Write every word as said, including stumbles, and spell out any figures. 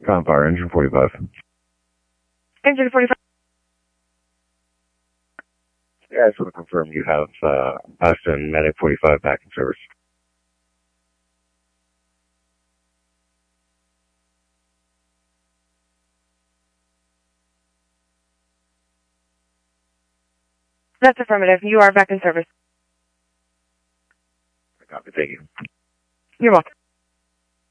Compire, engine forty-five. Engine forty-five. Yeah, I just want to confirm you have uh, Austin Medic forty-five back in service. That's affirmative. You are back in service. Copy, thank you. You're welcome.